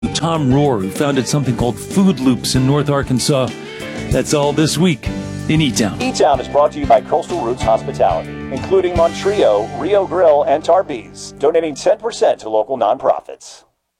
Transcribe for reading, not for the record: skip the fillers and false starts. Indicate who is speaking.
Speaker 1: Tom Rohr, who founded something called Food Loops in North Arkansas. That's all this week in E-Town.
Speaker 2: E-Town is brought to you by Coastal Roots Hospitality, including Montrio, Rio Grill, and Tarbeez, donating 10% to local nonprofits.